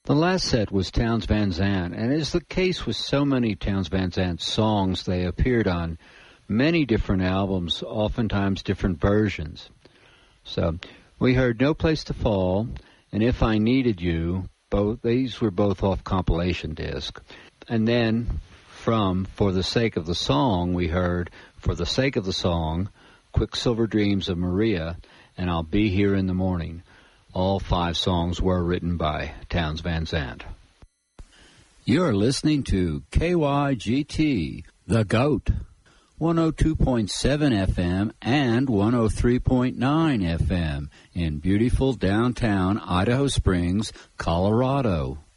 The last set was Townes Van Zandt, and as the case with so many Townes Van Zandt songs, they appeared on many different albums, oftentimes different versions. So we heard No Place to Fall and If I Needed You. These were both off compilation disc. And then from For the Sake of the Song, we heard For the Sake of the Song, Quicksilver Dreams of Maria, and I'll Be Here in the Morning. All 5 songs were written by Townes Van Zandt. You're listening to KYGT, The GOAT, 102.7 FM and 103.9 FM in beautiful downtown Idaho Springs, Colorado.